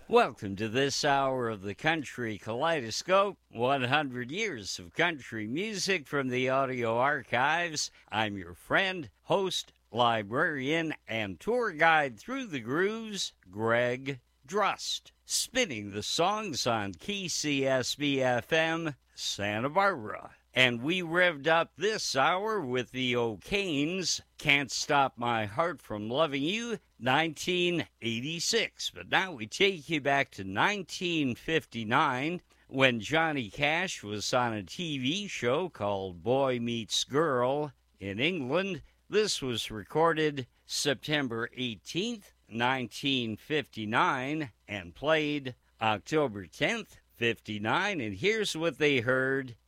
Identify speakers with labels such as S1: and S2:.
S1: Welcome to this hour of the Country Kaleidoscope, 100 years of country music from the audio archives. I'm your friend, host, librarian, and tour guide through the grooves, Greg Drust, spinning the songs on KCSB-FM, Santa Barbara. And we revved up this hour with the O'Kanes, Can't Stop My Heart from Loving You, 1986. But now we take you back to 1959 when Johnny Cash was on a TV show called Boy Meets Girl in England. This was recorded September 18th, 1959 and played October 10th, 59. And here's what they heard